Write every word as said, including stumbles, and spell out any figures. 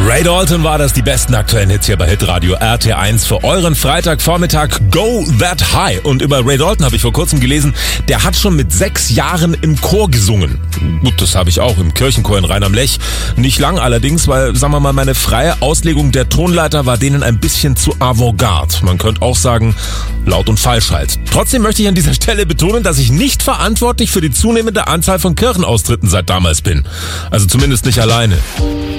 Ray Dalton war das, die besten aktuellen Hits hier bei Hitradio R T eins für euren Freitagvormittag Go That High. Und über Ray Dalton habe ich vor kurzem gelesen, der hat schon mit sechs Jahren im Chor gesungen. Gut, das habe ich auch im Kirchenchor in Rhein am Lech. Nicht lang allerdings, weil, sagen wir mal, meine freie Auslegung der Tonleiter war denen ein bisschen zu avantgarde. Man könnte auch sagen, laut und falsch halt. Trotzdem möchte ich an dieser Stelle betonen, dass ich nicht verantwortlich für die zunehmende Anzahl von Kirchenaustritten seit damals bin. Also zumindest nicht alleine.